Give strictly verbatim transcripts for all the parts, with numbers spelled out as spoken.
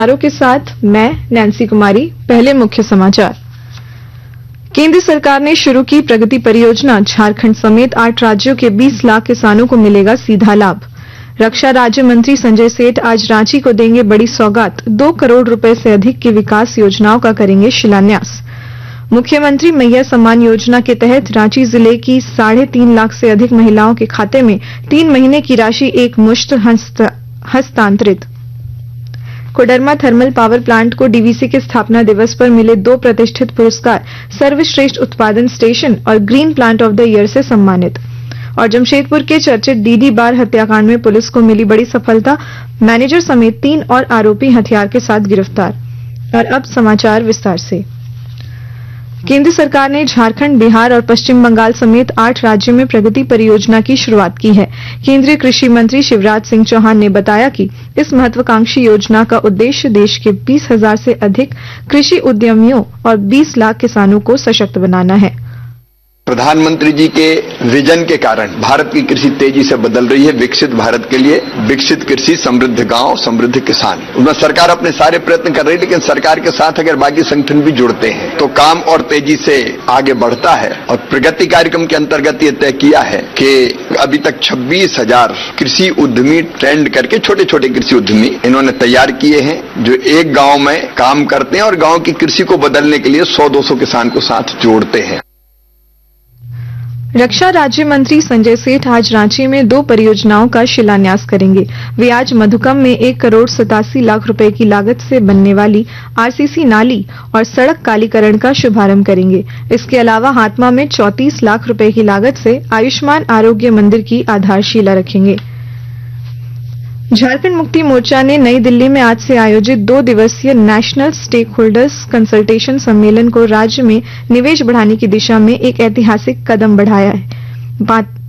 समाचारों के साथ मैं नैन्सी कुमारी। पहले मुख्य समाचार। केंद्र सरकार ने शुरू की प्रगति परियोजना, झारखंड समेत आठ राज्यों के बीस लाख किसानों को मिलेगा सीधा लाभ। रक्षा राज्य मंत्री संजय सेठ आज रांची को देंगे बड़ी सौगात, दो करोड़ रुपए से अधिक की विकास योजनाओं का करेंगे शिलान्यास। मुख्यमंत्री मैया सम्मान योजना के तहत रांची जिले की साढ़े तीन लाख से अधिक महिलाओं के खाते में तीन महीने की राशि एक मुश्त हस्तांतरित। कोडरमा थर्मल पावर प्लांट को डीवीसी के स्थापना दिवस पर मिले दो प्रतिष्ठित पुरस्कार, सर्वश्रेष्ठ उत्पादन स्टेशन और green plant of the year से सम्मानित। और जमशेदपुर के चर्चित डीडी बार हत्याकांड में पुलिस को मिली बड़ी सफलता, मैनेजर समेत तीन और आरोपी हथियार के साथ गिरफ्तार। और अब समाचार विस्तार से। केंद्र सरकार ने झारखंड, बिहार और पश्चिम बंगाल समेत आठ राज्यों में प्रगति परियोजना की शुरुआत की है। केंद्रीय कृषि मंत्री शिवराज सिंह चौहान ने बताया कि इस महत्वाकांक्षी योजना का उद्देश्य देश के बीस हजार से अधिक कृषि उद्यमियों और बीस लाख किसानों को सशक्त बनाना है। प्रधानमंत्री जी के विजन के कारण भारत की कृषि तेजी से बदल रही है। विकसित भारत के लिए विकसित कृषि, समृद्ध गांव, समृद्ध किसान, उसमें सरकार अपने सारे प्रयत्न कर रही है। लेकिन सरकार के साथ अगर बाकी संगठन भी जुड़ते हैं तो काम और तेजी से आगे बढ़ता है। और प्रगति कार्यक्रम के अंतर्गत ये तय किया है कि अभी तक छब्बीस हजार कृषि उद्यमी ट्रेंड करके छोटे छोटे कृषि उद्यमी इन्होंने तैयार किए हैं, जो एक गांव में काम करते हैं और गांव की कृषि को बदलने के लिए सौ दो सौ किसान को साथ जोड़ते हैं। रक्षा राज्य मंत्री संजय सेठ आज रांची में दो परियोजनाओं का शिलान्यास करेंगे। वे आज मधुकम में एक करोड़ सतासी लाख रुपए की लागत से बनने वाली आरसीसी नाली और सड़क कालीकरण का शुभारंभ करेंगे। इसके अलावा हातमा में चौंतीस लाख रुपए की लागत से आयुष्मान आरोग्य मंदिर की आधारशिला रखेंगे। झारखंड मुक्ति मोर्चा ने नई दिल्ली में आज से आयोजित दो दिवसीय नेशनल स्टेक होल्डर्स कंसल्टेशन सम्मेलन को राज्य में निवेश बढ़ाने की दिशा में एक ऐतिहासिक कदम बढ़ाया है।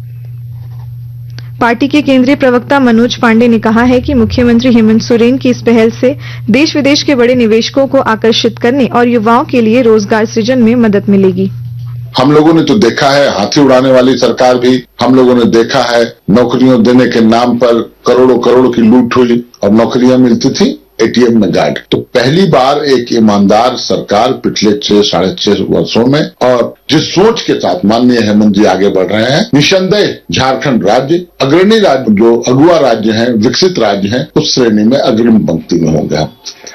पार्टी के केंद्रीय प्रवक्ता मनोज पांडे ने कहा है कि मुख्यमंत्री हेमंत सोरेन की इस पहल से देश विदेश के बड़े निवेशकों को आकर्षित करने और युवाओं के लिए रोजगार सृजन में मदद मिलेगी। हम लोगों ने तो देखा है हाथी उड़ाने वाली सरकार भी, हम लोगों ने देखा है नौकरियों देने के नाम पर करोड़ों करोड़ की लूट हुई और नौकरियां मिलती थी एटीएम में गायब। तो पहली बार एक ईमानदार सरकार पिछले छह साढ़े छह वर्षों में, और जिस सोच के साथ माननीय हेमंत जी आगे बढ़ रहे हैं, निसंदेह झारखंड राज्य अग्रणी राज्य, जो अगुआ राज्य है, विकसित राज्य है, उस श्रेणी में अग्रिम पंक्ति में होगा।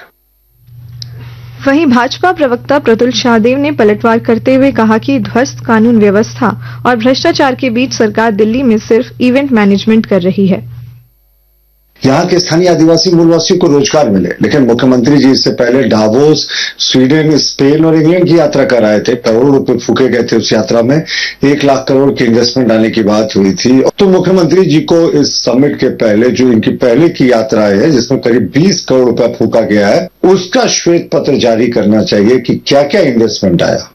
वहीं भाजपा प्रवक्ता प्रतुल शाहदेव ने पलटवार करते हुए कहा कि ध्वस्त कानून व्यवस्था और भ्रष्टाचार के बीच सरकार दिल्ली में सिर्फ इवेंट मैनेजमेंट कर रही है। यहाँ के स्थानीय आदिवासी मूलवासियों को रोजगार मिले, लेकिन मुख्यमंत्री जी इससे पहले डावोस, स्वीडन, स्पेन और इंग्लैंड की यात्रा कर आए थे। करोड़ों रुपए फूके गए थे उस यात्रा में। एक लाख करोड़ की इन्वेस्टमेंट आने की बात हुई थी। तो मुख्यमंत्री जी को इस समिट के पहले, जो इनकी पहले की यात्रा है जिसमें करीब बीस करोड़ रुपया फूका गया है, उसका श्वेत पत्र जारी करना चाहिए कि क्या क्या इन्वेस्टमेंट आया।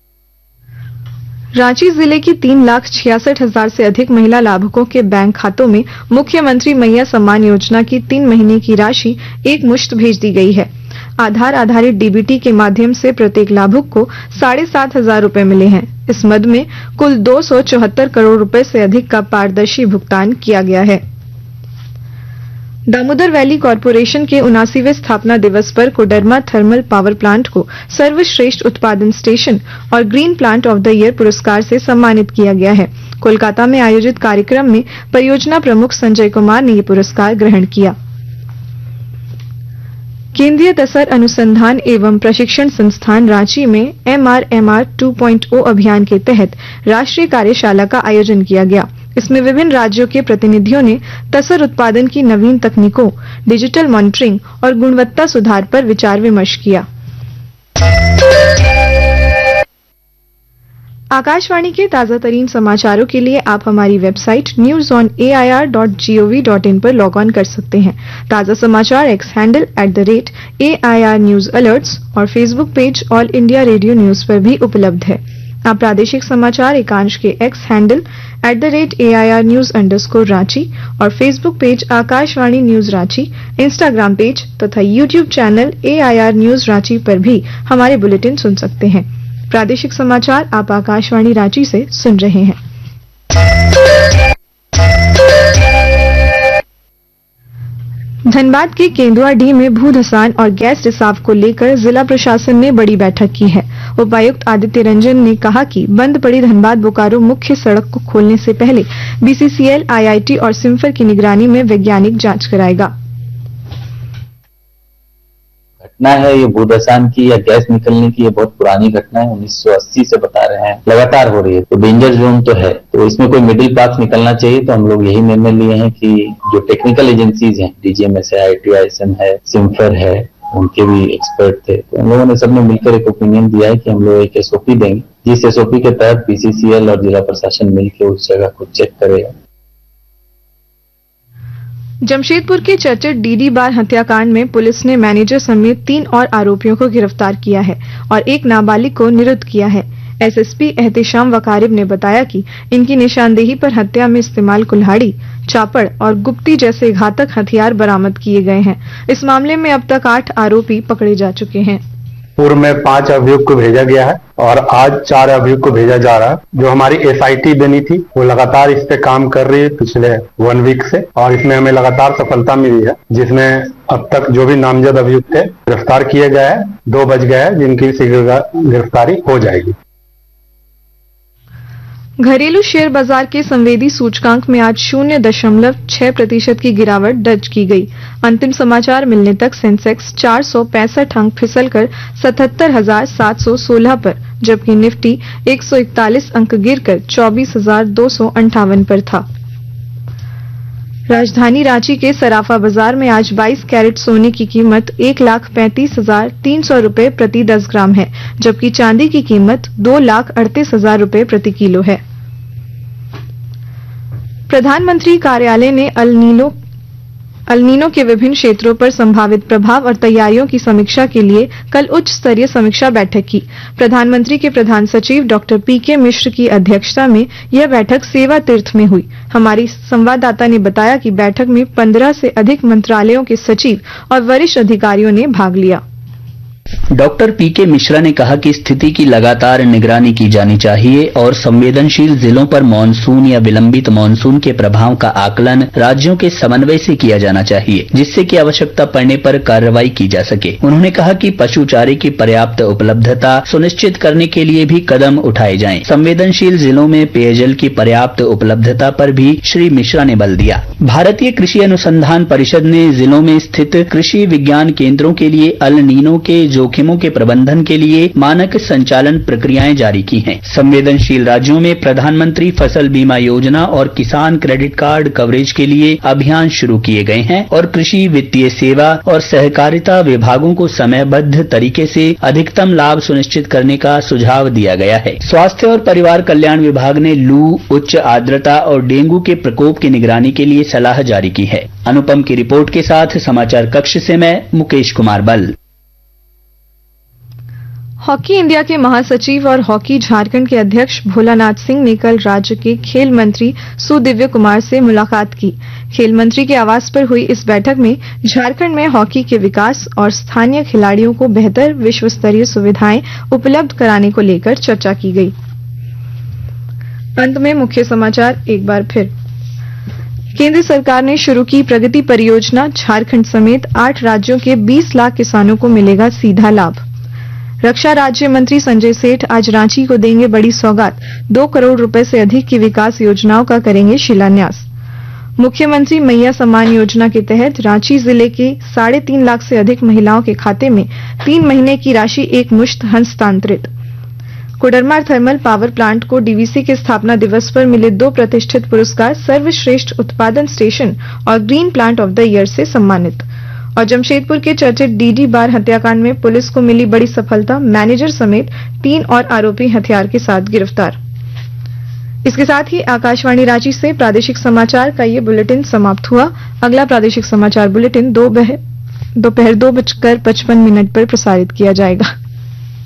रांची जिले की तीन लाख छियासठ हजार से अधिक महिला लाभुकों के बैंक खातों में मुख्यमंत्री मैया सम्मान योजना की तीन महीने की राशि एक मुश्त भेज दी गई है। आधार आधारित डीबीटी के माध्यम से प्रत्येक लाभुक को साढ़े सात हजार रूपये मिले हैं। इस मद में कुल दो सौ चौहत्तर करोड़ रुपए से अधिक का पारदर्शी भुगतान किया गया है। दामोदर वैली कॉरपोरेशन के उनासीवें स्थापना दिवस पर कोडरमा थर्मल पावर प्लांट को सर्वश्रेष्ठ उत्पादन स्टेशन और green plant of the year पुरस्कार से सम्मानित किया गया है। कोलकाता में आयोजित कार्यक्रम में परियोजना प्रमुख संजय कुमार ने ये पुरस्कार ग्रहण किया। केंद्रीय तसर अनुसंधान एवं प्रशिक्षण संस्थान रांची में M R M R two point ओ अभियान के तहत राष्ट्रीय कार्यशाला का आयोजन किया गया। इसमें विभिन्न राज्यों के प्रतिनिधियों ने तसर उत्पादन की नवीन तकनीकों, डिजिटल मॉनिटरिंग और गुणवत्ता सुधार पर विचार विमर्श किया। आकाशवाणी के ताजा तरीन समाचारों के लिए आप हमारी website news on A I R dot G O V dot in पर लॉग ऑन कर सकते हैं। ताजा समाचार x handle at the rate A I R news alerts और Facebook page all India radio news पर भी उपलब्ध है। आप प्रादेशिक समाचार एकांश के x handle at the rate A I R news underscore Ranchi और Facebook page Akashvani news Ranchi, Instagram page तथा YouTube channel A I R news Ranchi पर भी हमारे बुलेटिन सुन सकते हैं। प्रादेशिक समाचार आप आकाशवाणी रांची से सुन रहे हैं। धनबाद के केंदुआडीह में भू धसान और गैस रिसाव को लेकर जिला प्रशासन ने बड़ी बैठक की है। उपायुक्त आदित्य रंजन ने कहा कि बंद पड़ी धनबाद बोकारो मुख्य सड़क को खोलने से पहले बीसीसीएल, आईआईटी और सिम्फर की निगरानी में वैज्ञानिक जांच कराएगा। घटना है ये भूधसान की या गैस निकलने की, ये बहुत पुरानी घटना है, उन्नीस सौ अस्सी से बता रहे हैं, लगातार हो रही है, तो डेंजर जोन तो है, तो इसमें कोई मिडिल पाथ निकलना चाहिए। तो हम लोग यही निर्णय लिए हैं कि जो टेक्निकल एजेंसीज हैं, डीजीएमएस है, आईटीआईएसएम है, सिम्फर है, उनके भी एक्सपर्ट थे, तो हम लोगों ने सबने मिलकर एक ओपिनियन दिया है कि हम लोग एक एसओपी देंगे, जिस एसओपी के तहत बीसीसीएल और जिला प्रशासन मिलकर उस जगह को चेक करेगा। जमशेदपुर के चर्चित डीडी बार हत्याकांड में पुलिस ने मैनेजर समेत तीन और आरोपियों को गिरफ्तार किया है और एक नाबालिग को निरुद्ध किया है। एसएसपी एहतेशाम वकारिब ने बताया कि इनकी निशानदेही पर हत्या में इस्तेमाल कुल्हाड़ी, चापड़ और गुप्ती जैसे घातक हथियार बरामद किए गए हैं। इस मामले में अब तक आठ आरोपी पकड़े जा चुके हैं। पूर्व में पांच अभियुक्त को भेजा गया है और आज चार अभियुक्त को भेजा जा रहा है। जो हमारी एसआईटी बनी थी वो लगातार इस पे काम कर रही है पिछले वन वीक से, और इसमें हमें लगातार सफलता मिली है, जिसमें अब तक जो भी नामजद अभियुक्त थे गिरफ्तार किए गए हैं, दो बच गए हैं जिनकी शीघ्र गिरफ्तारी हो जाएगी। घरेलू शेयर बाजार के संवेदी सूचकांक में आज शून्य दशमलव छह प्रतिशत की गिरावट दर्ज की गई। अंतिम समाचार मिलने तक सेंसेक्स चार सौ पैंसठ अंक फिसलकर सतहत्तर हजार सात सौ सोलह पर, जबकि निफ्टी एक सौ इकतालीस अंक गिरकर चौबीस हजार दो सौ अंठावन पर था। राजधानी रांची के सराफा बाजार में आज बाईस कैरेट सोने की कीमत एक लाख पैंतीस हजार तीन सौ रूपये प्रति दस ग्राम है, जबकि चांदी की कीमत दो लाख अड़तीस हजार रूपये प्रति किलो है। प्रधानमंत्री कार्यालय ने अल नीनो अल नीनो के विभिन्न क्षेत्रों पर संभावित प्रभाव और तैयारियों की समीक्षा के लिए कल उच्च स्तरीय समीक्षा बैठक की। प्रधानमंत्री के प्रधान सचिव डॉक्टर पीके मिश्र की अध्यक्षता में यह बैठक सेवा तीर्थ में हुई। हमारी संवाददाता ने बताया कि बैठक में पंद्रह से अधिक मंत्रालयों के सचिव और वरिष्ठ अधिकारियों ने भाग लिया। डॉक्टर पीके मिश्रा ने कहा कि स्थिति की लगातार निगरानी की जानी चाहिए और संवेदनशील जिलों पर मानसून या विलंबित मानसून के प्रभाव का आकलन राज्यों के समन्वय से किया जाना चाहिए, जिससे कि आवश्यकता पड़ने पर कार्रवाई की जा सके। उन्होंने कहा कि पशु चारे की पर्याप्त उपलब्धता सुनिश्चित करने के लिए भी कदम उठाए जाएं। संवेदनशील जिलों में पेयजल की पर्याप्त उपलब्धता पर भी श्री मिश्रा ने बल दिया। भारतीय कृषि अनुसंधान परिषद ने जिलों में स्थित कृषि विज्ञान केंद्रों के लिए अल नीनो के जोखिमों के प्रबंधन के लिए मानक संचालन प्रक्रियाएं जारी की हैं। संवेदनशील राज्यों में प्रधानमंत्री फसल बीमा योजना और किसान क्रेडिट कार्ड कवरेज के लिए अभियान शुरू किए गए हैं और कृषि वित्तीय सेवा और सहकारिता विभागों को समयबद्ध तरीके से अधिकतम लाभ सुनिश्चित करने का सुझाव दिया गया है। स्वास्थ्य और परिवार कल्याण विभाग ने लू, उच्च आर्द्रता और डेंगू के प्रकोप की निगरानी के लिए सलाह जारी की है। अनुपम की रिपोर्ट के साथ समाचार कक्ष से मैं मुकेश कुमार बल। हॉकी इंडिया के महासचिव और हॉकी झारखंड के अध्यक्ष भोलानाथ सिंह ने कल राज्य के खेल मंत्री सुदिव्य कुमार से मुलाकात की। खेल मंत्री के आवास पर हुई इस बैठक में झारखंड में हॉकी के विकास और स्थानीय खिलाड़ियों को बेहतर विश्व स्तरीय सुविधाएं उपलब्ध कराने को लेकर चर्चा की गई। अंत में मुख्य समाचार एक बार फिर। केंद्र सरकार ने शुरू की प्रगति परियोजना, झारखंड समेत आठ राज्यों के बीस लाख किसानों को मिलेगा सीधा लाभ। रक्षा राज्य मंत्री संजय सेठ आज रांची को देंगे बड़ी सौगात, दो करोड़ रुपए से अधिक की विकास योजनाओं का करेंगे शिलान्यास। मुख्यमंत्री मैया सम्मान योजना के तहत रांची जिले के साढ़े तीन लाख से अधिक महिलाओं के खाते में तीन महीने की राशि एक मुश्त हस्तांतरित। कोडरमा थर्मल पावर प्लांट को डीवीसी के स्थापना दिवस पर मिले दो प्रतिष्ठित पुरस्कार सर्वश्रेष्ठ उत्पादन स्टेशन और green plant of the year से सम्मानित। और जमशेदपुर के चर्चित डीडी बार हत्याकांड में पुलिस को मिली बड़ी सफलता, मैनेजर समेत तीन और आरोपी हथियार के साथ गिरफ्तार। इसके साथ ही आकाशवाणी रांची से प्रादेशिक समाचार का ये बुलेटिन समाप्त हुआ। अगला प्रादेशिक समाचार बुलेटिन दोपहर दो बजकर पचपन मिनट पर प्रसारित किया जाएगा।